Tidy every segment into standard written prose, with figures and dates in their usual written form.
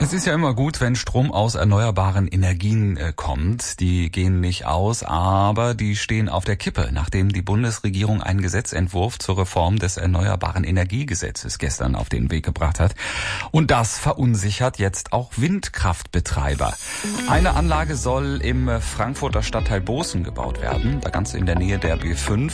Es ist ja immer gut, wenn Strom aus erneuerbaren Energien kommt. Die gehen nicht aus, aber die stehen auf der Kippe, nachdem die Bundesregierung einen Gesetzentwurf zur Reform des Erneuerbaren Energiegesetzes gestern auf den Weg gebracht hat. Und das verunsichert jetzt auch Windkraftbetreiber. Eine Anlage soll im Frankfurter Stadtteil Bozen gebaut werden, da ganz in der Nähe der B5.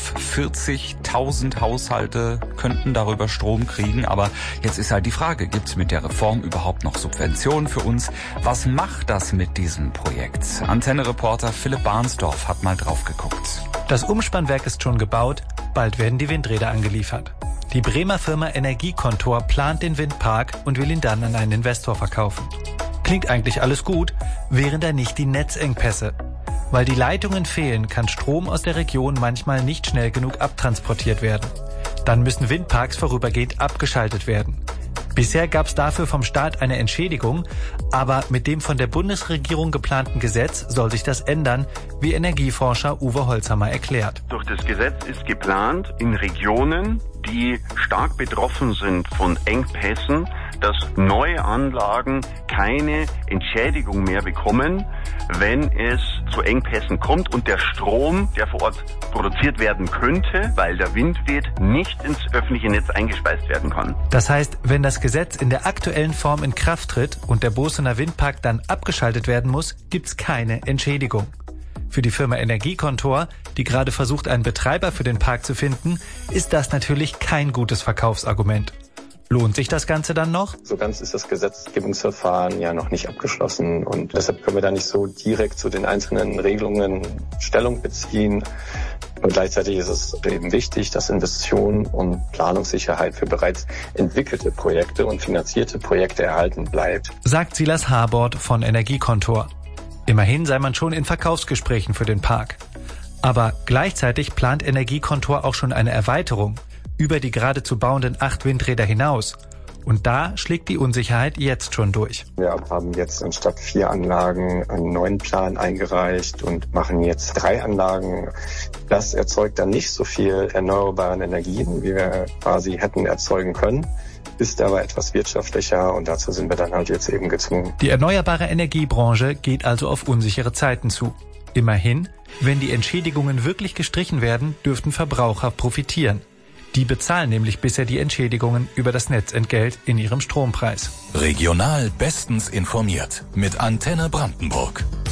40.000 Haushalte könnten darüber Strom kriegen, aber jetzt ist halt die Frage, gibt es mit der Reform überhaupt noch Subventionen für uns? Was macht das mit diesem Projekt? Antenne-Reporter Philipp Barnsdorf hat mal drauf geguckt. Das Umspannwerk ist schon gebaut, bald werden die Windräder angeliefert. Die Bremer Firma Energiekontor plant den Windpark und will ihn dann an einen Investor verkaufen. Klingt eigentlich alles gut, wären da nicht die Netzengpässe. Weil die Leitungen fehlen, kann Strom aus der Region manchmal nicht schnell genug abtransportiert werden. Dann müssen Windparks vorübergehend abgeschaltet werden. Bisher gab es dafür vom Staat eine Entschädigung, aber mit dem von der Bundesregierung geplanten Gesetz soll sich das ändern, wie Energieforscher Uwe Holzhammer erklärt. Durch das Gesetz ist geplant, in Regionen, die stark betroffen sind von Engpässen, dass neue Anlagen keine Entschädigung mehr bekommen, wenn es zu Engpässen kommt und der Strom, der vor Ort produziert werden könnte, weil der Wind weht, nicht ins öffentliche Netz eingespeist werden kann. Das heißt, wenn das Gesetz in der aktuellen Form in Kraft tritt und der Bozener Windpark dann abgeschaltet werden muss, gibt's keine Entschädigung. Für die Firma Energiekontor, die gerade versucht, einen Betreiber für den Park zu finden, ist das natürlich kein gutes Verkaufsargument. Lohnt sich das Ganze dann noch? So ganz ist das Gesetzgebungsverfahren ja noch nicht abgeschlossen und deshalb können wir da nicht so direkt zu den einzelnen Regelungen Stellung beziehen. Und gleichzeitig ist es eben wichtig, dass Investitionen und Planungssicherheit für bereits entwickelte Projekte und finanzierte Projekte erhalten bleibt. Sagt Silas Harbord von Energiekontor. Immerhin sei man schon in Verkaufsgesprächen für den Park. Aber gleichzeitig plant Energiekontor auch schon eine Erweiterung über die gerade zu bauenden 8 Windräder hinaus. Und da schlägt die Unsicherheit jetzt schon durch. Wir haben jetzt anstatt 4 Anlagen einen neuen Plan eingereicht und machen jetzt 3 Anlagen. Das erzeugt dann nicht so viel erneuerbaren Energien, wie wir quasi hätten erzeugen können, ist aber etwas wirtschaftlicher und dazu sind wir dann halt jetzt eben gezwungen. Die erneuerbare Energiebranche geht also auf unsichere Zeiten zu. Immerhin, wenn die Entschädigungen wirklich gestrichen werden, dürften Verbraucher profitieren. Die bezahlen nämlich bisher die Entschädigungen über das Netzentgelt in ihrem Strompreis. Regional bestens informiert mit Antenne Brandenburg.